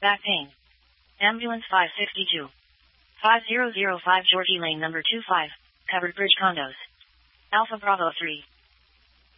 Back pain. Ambulance 562. 5005 Georgie Lane number 25. Covered Bridge Condos. Alpha Bravo 3.